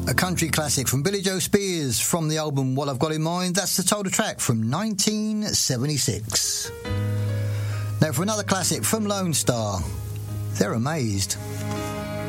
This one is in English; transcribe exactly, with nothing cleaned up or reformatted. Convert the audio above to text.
A country classic from Billy Joe Spears from the album What I've Got in Mind. That's the title track from nineteen seventy-six. Now for another classic from Lone Star, They're Amazed.